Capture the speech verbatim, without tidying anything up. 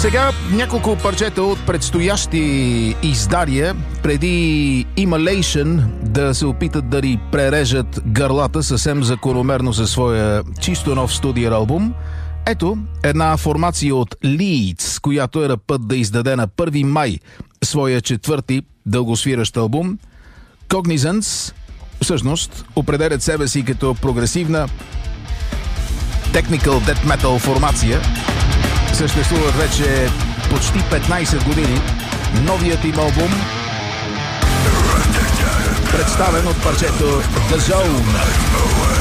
Сега няколко парчета от предстоящи издания, преди Immolation да се опитат да ни прережат гърлата съвсем закономерно със своя чисто нов студиен албум. Ето една формация от Leeds, която е на път да издаде на първи май своя четвърти дългосвиращ албум. Cognizance всъщност определят себе си като прогресивна Technical Death Metal формация. Съществуват вече почти петнайсет години. Новият им албум, представен от парчето The Zone.